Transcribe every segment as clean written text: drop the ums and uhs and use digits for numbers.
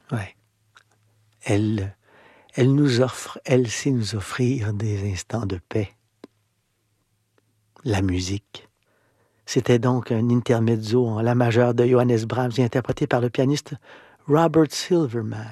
Ouais. Elle, elle nous offre, elle sait nous offrir des instants de paix. La musique. C'était donc un intermezzo en la majeure de Johannes Brahms, interprété par le pianiste Robert Silverman.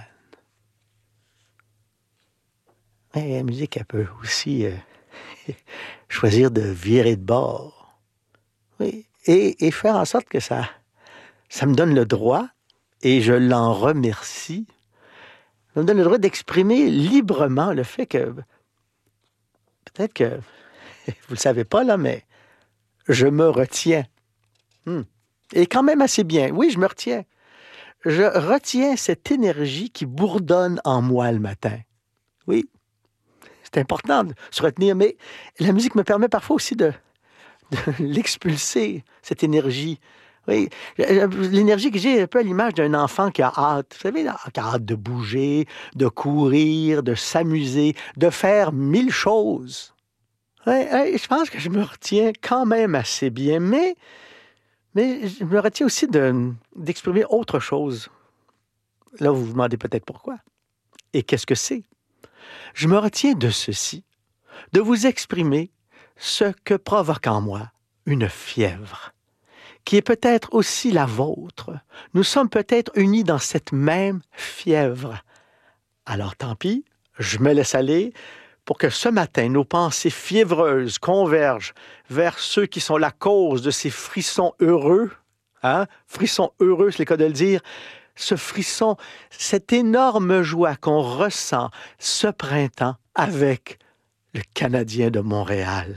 Et la musique, elle peut aussi choisir de virer de bord. Oui. Et faire en sorte que ça me donne le droit, et je l'en remercie, ça me donne le droit d'exprimer librement le fait que, peut-être que, vous ne le savez pas là, mais je me retiens. Et quand même assez bien. Oui, je me retiens. Je retiens cette énergie qui bourdonne en moi le matin. Oui, c'est important de se retenir, mais la musique me permet parfois aussi de l'expulser, cette énergie. Oui, l'énergie que j'ai est un peu à l'image d'un enfant qui a hâte, vous savez, qui a hâte de bouger, de courir, de s'amuser, de faire 1000 choses. Oui, je pense que je me retiens quand même assez bien, mais je me retiens aussi d'exprimer autre chose. Là, vous vous demandez peut-être pourquoi. Et qu'est-ce que c'est? Je me retiens de ceci, de vous exprimer ce que provoque en moi une fièvre, qui est peut-être aussi la vôtre. Nous sommes peut-être unis dans cette même fièvre. Alors tant pis, je me laisse aller pour que ce matin, nos pensées fiévreuses convergent vers ceux qui sont la cause de ces frissons heureux. Hein? Frissons heureux, c'est le cas de le dire. Ce frisson, cette énorme joie qu'on ressent ce printemps avec le Canadien de Montréal.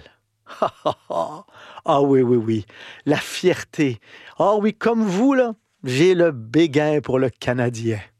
Ah oui, oui, oui. La fierté. Ah oui, comme vous, là, j'ai le béguin pour le Canadien.